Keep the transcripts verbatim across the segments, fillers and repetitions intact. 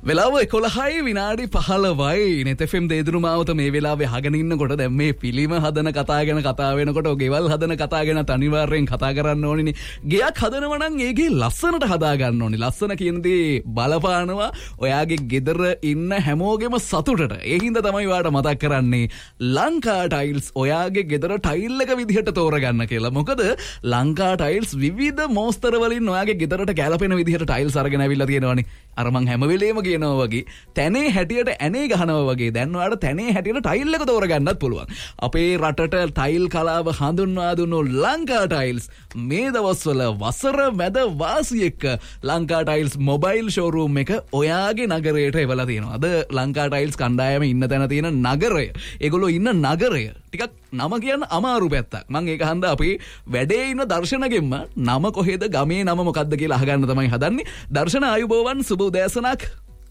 වෙලාව එකොළහයි විනාඩි පහළොවයි නෙත් F M දේදුරු මාවත මේ වෙලාවේ අහගෙන ඉන්නකොට දැන් මේ පිළිම හදන කතා ගැන කතා වෙනකොට ගෙවල් හදන කතා ගැන අනිවාර්යෙන් කතා කරන්න ඕනිනේ. ගෙයක් හදනවා නම් ඒකේ ලස්සනට හදා ගන්න ඕනේ. ලස්සන කියන දේ බලපානවා ඔයාගේ ගෙදර ඉන්න හැමෝගෙම සතුටට. ඒ හින්දා තමයි ඔයාට මතක් කරන්නේ ලංකා ටයිල්ස් ඔයාගේ ගෙදර ටයිල් එක විදිහට තෝරගන්න කියලා. මොකද ලංකා ටයිල්ස් විවිධ මෝස්තර වලින් ඔයාගේ ගෙදරට ගැලපෙන විදිහට ටයිල්ස් අරගෙන අවිල්ලා තියෙනවානේ. අර මං හැම වෙලේම කියනවා වගේ තැනේ හැටියට ඇනේ ගහනවා වගේ දැන් ඔයාලට තැනේ හැටියට ටයිල් එක තෝරගන්නත් පුළුවන්. අපේ රටට ටයිල් කලාව හඳුන්වා දුන්නු ලංකා ටයිල්ස් මේ දවස්වල වසර මැද වාසි එක්ක ලංකා ටයිල්ස් මොබයිල් ෂෝරූම් එක ඔයාගේ නගරයට එවලා තියෙනවා. අද ලංකා ටයිල්ස් කණ්ඩායම ඉන්න තැන තියෙන නගරය, ඒගොල්ලෝ ඉන්න නගරය ටිකක් නම කියන්න අමාරු පැත්තක්. මං ඒක හන්දා අපි වැඩේ ඉන්න දර්ශනගෙන්ම නම කොහෙද ගමේ නම මොකද්ද කියලා අහගන්න තමයි හදන්නේ. දර්ශන ආයුබෝවන් සුබ උදෑසනක්.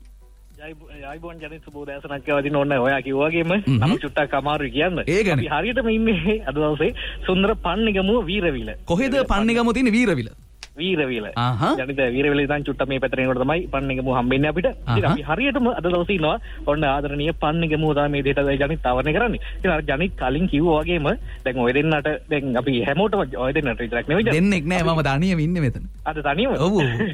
ආයුබෝවන් ජනිත් සුබ උදෑසනක් කියලා දින ඕනේ. ඔයා කිව්වා වගේම නම චුට්ටක් අමාරුයි කියන්න. අපි හරියටම ඉන්නේ අද දවසේ සුන්දර පන්නිගමුව වීරවිල. කොහෙද පන්නිගමුව තියෙන්නේ? වීරවිල. වීරවිල. ජනිත වීරවිල ඉඳන් චුට්ට මේ පැත්තට එනකොට තමයි පන්නිගමුව හම්බෙන්නේ අපිට. ඉතින් අපි හරියටම අද දවසේ ඉන්නවා ඔන්න ආදරණීය පන්නිගමුව තමයි මේ දෙයට ජනිත් අවරණය කරන්නේ. ඉතින් අර ජනිත් කලින් කිව්වා වගේම දැන් ඔය දෙන්නට දැන් අපි හැමෝටම ඔය දෙන්නට විතරක් නෙවෙයි. දෙන්නෙක් නෑ මම තනියම ඉන්නේ මෙතන. අද තනියම? ඔව්.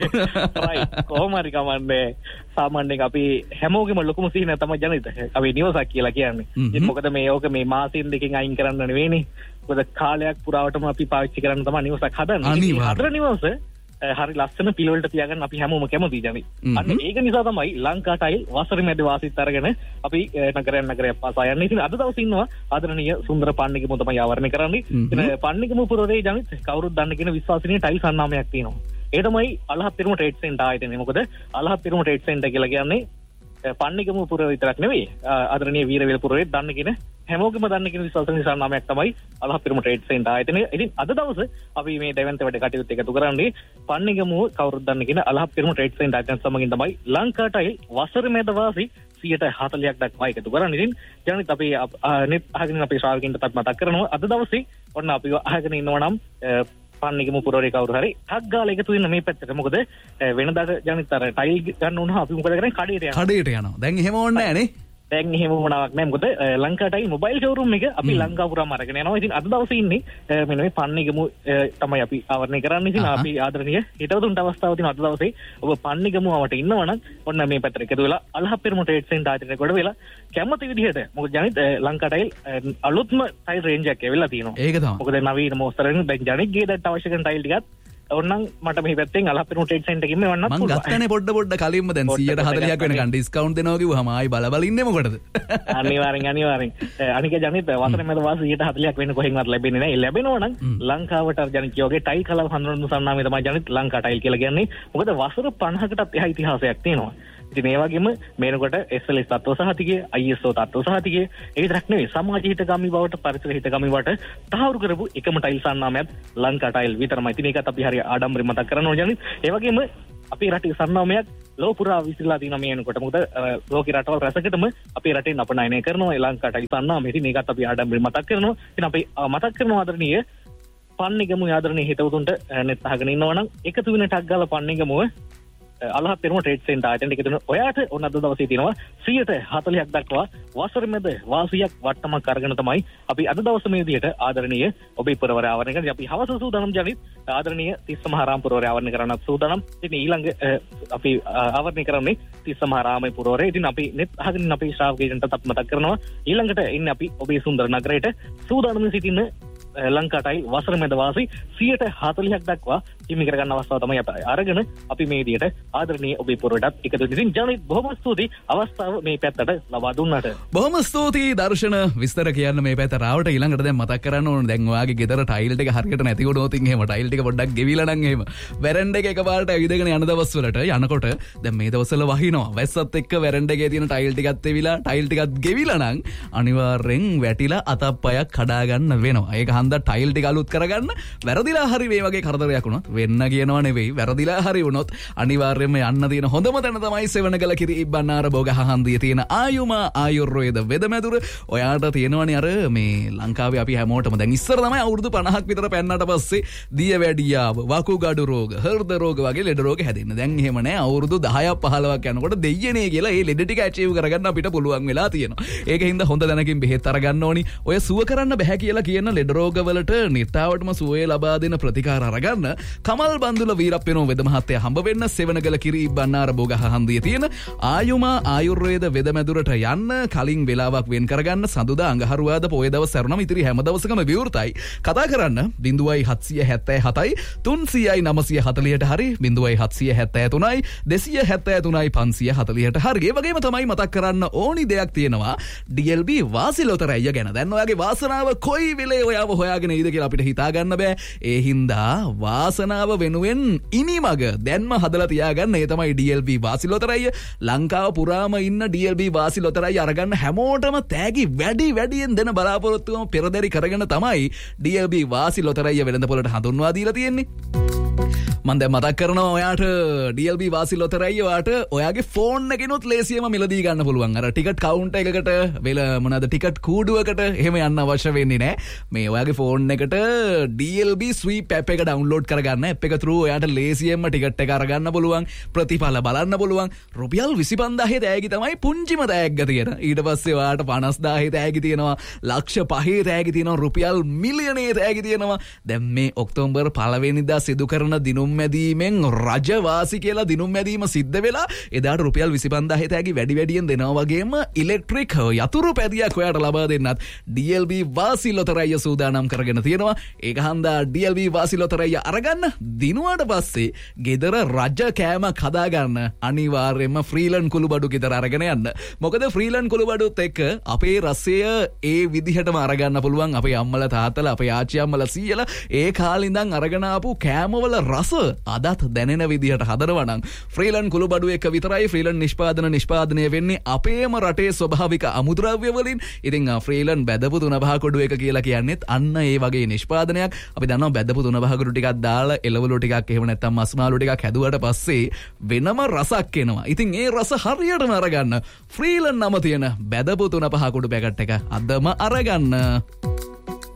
රයිට්. කොහොම හරි කමන්නේ. සාමාන්‍යයෙන් අපි හැමෝගෙම ලොකුම සිහිනය තමයි ජනිත. අපි නිවසක් කියලා කියන්නේ. ඉතින් මොකද මේ ඕක මේ මාසෙන් දෙකකින් අයින් කරන්න නෙවෙයිනේ. මොකද කාලයක් පුරාවටම අපි පාවිච්චි කරන්න තමයි නිවසක් හදන්නේ. හතර නිවස හරි ලස්සන පිළිවෙලට තියාගන්න අපි හැමෝම කැමතියි ජනිත්. අන්න ඒක නිසා තමයි ලංකා ටයිල් වසර මැද වාසිත අරගෙන අපි නගරයන් නගරයක් පාසා යන්නේ. ඉතින් අද දවසේ ඉන්නවා ආදරණීය සුන්දර පන්නිගමුව තමයි ආවරණය කරන්නේ. ඉතින් පන්නිගමුව පුරවරේ ජනිත් කවුරුත් දන්න කියන විශ්වාසනීය ටයිල් සන්නාමයක් තියෙනවා. ඒ තමයි අලහත් පිරුම ට්‍රේඩ් සෙන්ටර් ආයතනය. මොකද අලහත් පිරුම ට්‍රේඩ් සෙන්ටර් කියලා කියන්නේ පන්නිගමුව පුරව විතරක් නෙවෙයි ආදරණීය වීරවිල පුරවේ දන්න කියන හැමෝගෙම දන්න කියන විශ්වාසනීය සන්නාමයක් තමයි අලහත් පිරුම ට්‍රේඩ් සෙන්ටර් ආයතනය. ඉතින් අද දවසේ අපි මේ දෙවන්ත වැඩ කටයුතු එකතු කරන්නේ පන්නිගමුව කවුරුත් දන්න කියන අලහත් පිරුම ට්‍රේඩ් සෙන්ටර් ආයතන සමගින් තමයි ලංකා ටයිල් වසර මැද වාසී සියයට හතළියක් දක්වා එකතු කරන්නේ. ඉතින් ජනිත් අපි නෙත් අහගෙන අපේ ශ්‍රාවකින්ටත් මතක් කරනවා අද දවසේ ඔන්න අපි අහගෙන ඉන්නවා නම් පන්නිගමුව පුරවරේ කවුරු හරි ටක් ගාලා එකතු වෙන මේ පැත්තට. මොකද වෙනදාට ජනිත් අර ටයිල් ගන්න උනහම අපි මොකද කරන්නේ? කඩේට යනවා. කඩේට යනවා. දැන් එහෙම ඕනේ නැහැ නේ. දැන් එහෙම වුණාවක් නැහැ. මොකද ලංකා ටයිල් මොබයිල් ෂෝරූම් එක අපි ලංකාව පුරාම අරගෙන යනවා. ඉතින් අද දවසේ ඉන්නේ මෙන්න මේ පන්නිගමුව තමයි අපි ආවරණය කරන්නේ. ඉතින් අපි ආදරණීය හිතවතුන්ට අවස්ථාව තියෙන අද දවසේ ඔබ පන්නිගමුවට ඉන්නවනම් ඔන්න මේ පැත්තට එකතු වෙලා අලහත් පිරුම ට්‍රේඩ් සෙන්ටර් ආයතනයට කොට වෙලා කැමති විදිහට මොකද ජනිත් ලංකා ටයිල් අලුත්ම ටයිල් රේන්ජ් එකක් ඇවිල්ලා තියෙනවා. ඒක තමයි. මොකද නවීන මොස්තරෙන් දැන් ජනිත් ගේදට අවශ්‍ය කරන ටයිල් ටිකත් ඔන්නම් මට මේ පැත්තෙන් අලහත් පිරුම ට්‍රේඩ් සෙන්ටර් එකකින් මෙවන්නත් පුළුවන්. මං ගත්තනේ පොඩ පොඩ කලින්ම දැන් සියයට හතළියක් වෙනකන් ඩිස්කවුන්ට් දෙනවා කිව්වහම ආයි බල බල ඉන්නේ මොකටද? අනිවාර්යෙන් අනිවාර්යෙන්. අනික ජනිත් වසර මැද වාසී සියයට හතළියක් වෙන කොහෙන්වත් ලැබෙන්නේ නැහැ. ඒ ලැබෙනවා නම් ලංකාවට ජනිත් කියෝගේ ටයිල් කලාව හඳුන්වන සන්නාමය තමයි ජනිත් ලංකා ටයිල් කියලා කියන්නේ. මොකද වසර පනහකටත් එහා ඉතිහාසයක් තියෙනවා. ඉතින් ඒ වගේම මේනකොට එස් එල් එස් තත්ත්ව සහතිකය, අයි එස් ඕ තත්ත්ව සහතිකය, ඒ විතරක් නෙවෙයි සමාජ හිතකාමී බවට පරිසර හිතකාමී බවට තහවුරු කරපු එකම ටයිල් සන්නාමයක් ලංකා ටයිල් විතරමයි. ඉතින් ඒකත් අපි හරිය ආඩම්බරෙන් මතක් කරනවා ජනිත්. ඒ වගේම අපේ රටේ සන්නාමයක් ලෝ පුරා විසිරලා තියෙනවා මේනකොට. මොකද ලෝකේ රටවල් රැසකටම අපේ රටෙන් අපනයනය කරනවා ලංකා ටයිල් සන්නාමය. ඉතින් ඒකත් අපි ආඩම්බරෙන් මතක් කරනවා. ඉතින් අපි මතක් කරනවා ආදරණීය පන්නිගමුව ආදරණීය හිතවතුන්ට නෙත් අහගෙන ඉන්නවනම් එකතු වෙන ටක් ගාලා පන්නිගමුව අලහත් පිරුම ට්‍රේඩ් සෙන්ටර් ආයතනයට එකතු වෙන ඔයාට ඔන්න අද දවසේ තියෙනවා සියයට හතළියක් දක්වා වසර මැද වාසියක් වට්ටමක් අරගෙන තමයි අපි අද දවසේ මේ විදිහට ආදරණීය ඔබේ පුරවරය ආවරණය කරන්නේ. අපි හවස සූදානම් ජනිත් ආදරණීය තිස්සමහාරාම පුරවරය ආවරණය කරන්නත් සූදානම්. ඉතින් ඊළඟ අපි ආවරණය කරන්නේ තිස්සමහාරාමේ පුරවරය. ඉතින් අපි නෙත් අහගෙන අපේ ශ්‍රාවකයන්ටත් අපි මතක් කරනවා ඊළඟට ඉන්නේ අපි ඔබේ සුන්දර නගරයට සූදානම් සිටින ලංකා ටයිල් වසර මැද වාසී සියයට හතළියක් දක්වා හිමි කරගන්න අවස්ථාව තමයි අපි අරගෙන අපි මේ විදිහට ආදරණීය ඔබේ පුරවටත් එකතු වෙන. ඉතින් ජනිත් බොහොම ස්තුතියි අවස්ථාව මේ පැත්තට ලබා දුන්නාට. බොහොම ස්තුතියි දර්ශන විස්තර කියන්න මේ පැත්තට ආවට. ඊළඟට දැන් මතක් කරන්න ඕන දැන් ඔයාගේ ගෙදර ටයිල් ටික හරියට නැති වුණොත් එහෙම ටයිල් ටික පොඩ්ඩක් ගෙවිලා නම් එහෙම වැරෙන්ඩ එක එකපාරට ඇවිදගෙන යන දවස්වලට යනකොට දැන් මේ දවස්වල වහිනවා වැස්සත් එක්ක වැරෙන්ඩ එකේ තියෙන ටයිල් ටිකත් එවිලා ටයිල් ටිකත් ගෙවිලා නම් අනිවාර්යෙන් වැටිලා අතප්පයක් කඩා ගන්න වෙනවා. ඒක හන්ද ටයිල් ටික අලුත් කරගන්න. වැරදිලා හරි මේ වගේ කරදරයක් වුණොත් වෙන්න කියනවා නෙවෙයි. වැරදිලා හරි වුණොත් අනිවාර්යයෙන්ම යන්න තියෙන හොඳම තැන තමයි සෙවණගල කිරි ඉබ්බන්නාර බෝගහ හන්දියේ තියෙන ආයුමා ආයුර්වේද වෙදමැදුර. ඔයාට තියෙනවනේ අර මේ ලංකාවේ අපි හැමෝටම දැන් ඉස්සර තමයි අවුරුදු පනහක් විතර පෙන්නට පස්සේ දියවැඩියාව, වකුගඩු රෝග, හෘද රෝග වගේ ලෙඩ රෝග හැදෙන්න. දැන් එහෙම නෑ. අවුරුදු දහයක් පහළොවක් යනකොට දෙයියනේ කියලා මේ ලෙඩ ටික ඇචීව් කරගන්න අපිට පුළුවන් වෙලා තියෙනවා. ඒකින්ද හොඳ දැනකින් බෙහෙත් අරගන්න ඕනි. ඔය සුව කරන්න බෑ කියලා කියන ලෙඩ රෝග වලට නිර්තාවටම සුවය ලබා දෙන ප්‍රතිකාර අරගන්න කමල් බන්දුල වීරප්පෙනෝ වෙද මහත්තයා හම්බ වෙන්න සෙවණගල කිරි ඉබ්බන්නාර බෝගහ හන්දියේ තියෙන ආයුමා ආයුර්වේද වෙදමැදුරට යන්න කලින් වෙලාවක් වෙන් කරගන්න. සඳුදා අඟහරුවාද පොය දවස් සරණම ඉතිරි හැම දවසකම විවෘතයි. කතා කරන්න ज़ीरो सात सात सात තුන් සියයි නවසිය හතලිහට හරි ज़ीरो सात सात තුනයි දෙසිය හැත්තෑ තුනයි පන්සිය හතලිහට හරි. ඒ වගේම තමයි මතක් කරන්න ඕනි දෙයක් තියෙනවා ඩී එල් බී වාසි ලොතරැය ගැන. දැන් ඔයාගේ වාසනාව කොයි වෙලේ ඔයාව හොයාගෙන ඉද කියලා අපිට හිතා ගන්න බෑ. ඒ හින්දා වාසනාව වෙනුවෙන් ඉනිමග දැන්ම හදලා තියාගන්න. ඒ තමයි ඩී එල් බී වාසි ලොතරැය. ලංකාව පුරාම ඉන්න ඩී එල් බී වාසි ලොතරැය අරගන්න හැමෝටම තෑගි වැඩි වැඩියෙන් දෙන බලාපොරොත්තුවම පෙරදරි කරගෙන තමයි ඩී එල් බී වාසි ලොතරැය වෙළඳපොළට හඳුන්වා දීලා තියෙන්නේ. මම දැන් මතක් කරනවා ඔයාට ඩී එල් බී වාසි ලොතරැය ඔයාට ඔයාගේ ෆෝන් එකකිනුත් ලේසියෙම මිලදී ගන්න පුළුවන්. අර ටිකට් කවුන්ටර් එකකට වෙල මොනවාද ටිකට් කූඩුවකට එහෙම යන්න අවශ්‍ය වෙන්නේ නැහැ. මේ ඔයාගේ ෆෝන් එකට ඩී එල් බී ස්වීප් ඇප් එක ඩවුන්ලෝඩ් කරගන්න. ඇප් එක through ඔයාට ලේසියෙන්ම ටිකට් එක අරගන්න පුළුවන්. ප්‍රතිඵල බලන්න පුළුවන්. රුපියල් විසි පන්දාහේ තෑගි තමයි පුංචිම තෑග්ග තියෙන. ඊට පස්සේ ඔයාට පනස්දාහේ තෑගි තියෙනවා. ලක්ෂ පහේ තෑගි තියෙනවා. රුපියල් මිලියනේ තෑගි තියෙනවා. දැන් මේ ඔක්තෝබර් පළවෙනිදා සිදු කරන දිනුම් මැදීමෙන් රජවාසි කියලා දිනුම් මැදීම සිද්ධ වෙලා එදාට රුපියල් විසි පන්දාහේ තෑගි වැඩි වැඩියෙන් දෙනවා. වගේම ඉලෙක්ට්‍රික් යතුරු පැදියක් ඔයාට ලබා දෙන්නත් ඩී එල් බී වාසි ලොතරැය සූදානම් කරගෙන තියෙනවා. ඒක හන්දා ඩී එල් බී වාසි ලොතරැය අරගන්න. දිනුවාට පස්සේ ගෙදර රජ කෑමක් හදාගන්න අනිවාර්යයෙන්ම ෆ්‍රීලන් කුළුබඩු ගෙදර අරගෙන යන්න. මොකද ෆ්‍රීලන් කුළුබඩුත් එක්ක අපේ රසය ඒ විදිහටම අරගන්න පුළුවන්. අපේ අම්මලා තාත්තලා අපේ ආච්චි අම්මලා සීයලා ඒ කාලේ ඉඳන් අරගෙන ආපු කෑමවල රස අදත් දැනෙන විදිහට හදනවා නම් ෆ්‍රීලන් කුළුබඩු එක විතරයි. ෆ්‍රීලන් නිෂ්පාදන නිෂ්පාදනය වෙන්නේ අපේම රටේ ස්වභාවික අමුද්‍රව්‍ය වලින්. ඉතින් ෆ්‍රීලන් බැදපු තුනබහ කොඩු එක කියලා කියන්නේත් අන්න ඒ වගේ නිෂ්පාදනයක්. අපි දන්නවා බැදපු තුනබහ කොඩු ටිකක් දාලා එළවලු ටිකක් එහෙම නැත්නම් මස් මාළු ටිකක් හැදුවට පස්සේ වෙනම රසක් එනවා. ඉතින් ඒ රස හරියටම අරගන්න ෆ්‍රීලන් නම තියෙන බැදපු තුනබහ කොඩු පැකට් එක අදම අරගන්න.